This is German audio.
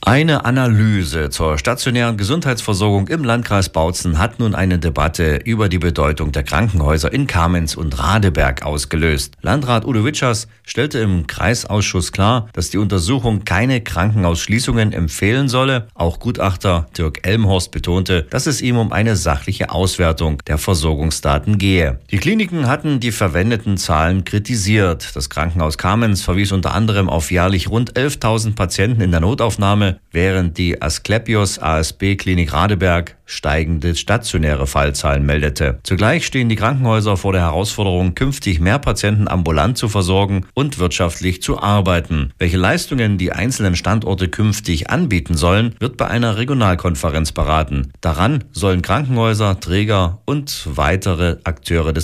Eine Analyse zur stationären Gesundheitsversorgung im Landkreis Bautzen hat nun eine Debatte über die Bedeutung der Krankenhäuser in Kamenz und Radeberg ausgelöst. Landrat Udo Witschers stellte im Kreisausschuss klar, dass die Untersuchung keine Krankenhausschließungen empfehlen solle. Auch Gutachter Dirk Elmhorst betonte, dass es ihm um eine sachliche Auswertung der Versorgungsdaten gehe. Die Kliniken hatten die verwendeten Zahlen kritisiert. Das Krankenhaus Kamenz verwies unter anderem auf jährlich rund 11.000 Patienten in der Notaufnahme, während die Asklepios ASB Klinik Radeberg steigende stationäre Fallzahlen meldete. Zugleich stehen die Krankenhäuser vor der Herausforderung, künftig mehr Patienten ambulant zu versorgen und wirtschaftlich zu arbeiten. Welche Leistungen die einzelnen Standorte künftig anbieten sollen, wird bei einer Regionalkonferenz beraten. Daran sollen Krankenhäuser, Träger und weitere Akteure des